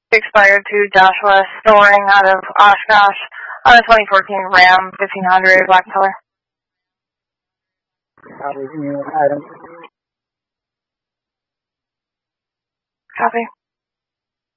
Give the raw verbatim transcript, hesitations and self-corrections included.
expired to Joshua Storing out of Oshkosh on a twenty fourteen Ram fifteen hundred black color. Copy. Item. Copy.